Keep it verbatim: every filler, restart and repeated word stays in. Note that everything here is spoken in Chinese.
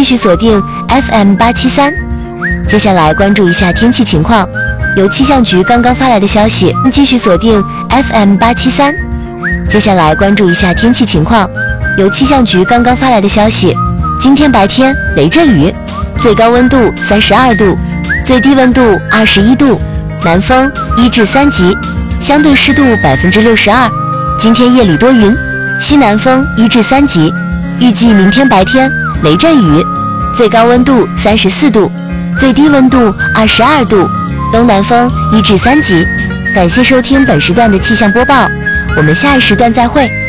续锁定 F M 八七三。接下来关注一下天气情况，由气象局刚刚发来的消息，继续锁定 F M 八七三。接下来关注一下天气情况，由气象局刚刚发来的消息，今天白天雷阵雨，最高温度三十二度，最低温度二十一度，南风一至三级，相对湿度百分之六十二。今天夜里多云，西南风一至三级，预计明天白天雷阵雨，最高温度三十四度，最低温度二十二度，东南风一至三级。感谢收听本时段的气象播报，我们下一时段再会。